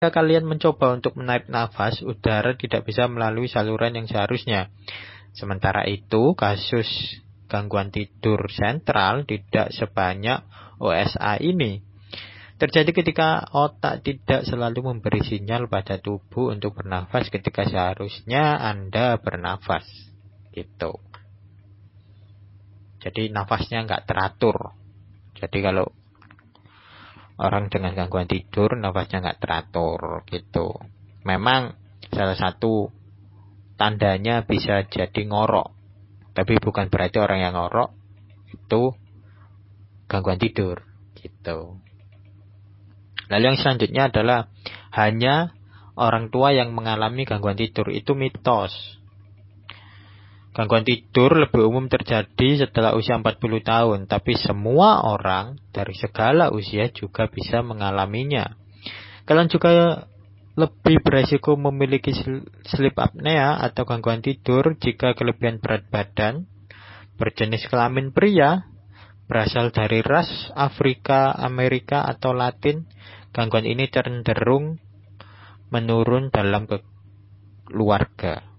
kalian mencoba untuk menarik nafas, udara tidak bisa melalui saluran yang seharusnya. Sementara itu, kasus gangguan tidur sentral tidak sebanyak OSA ini terjadi ketika otak tidak selalu memberi sinyal pada tubuh untuk bernafas ketika seharusnya Anda bernafas. Gitu. Jadi nafasnya nggak teratur. Jadi kalau orang dengan gangguan tidur nafasnya nggak teratur gitu. Memang salah satu tandanya bisa jadi ngorok. Tapi bukan berarti orang yang ngorok itu gangguan tidur gitu. Lalu yang selanjutnya adalah hanya orang tua yang mengalami gangguan tidur. Itu mitos. Gangguan tidur lebih umum terjadi setelah usia 40 tahun, tapi semua orang dari segala usia juga bisa mengalaminya. Kalian juga lebih beresiko memiliki sleep apnea atau gangguan tidur jika kelebihan berat badan, berjenis kelamin pria, berasal dari ras Afrika, Amerika, atau Latin. Gangguan ini cenderung menurun dalam keluarga.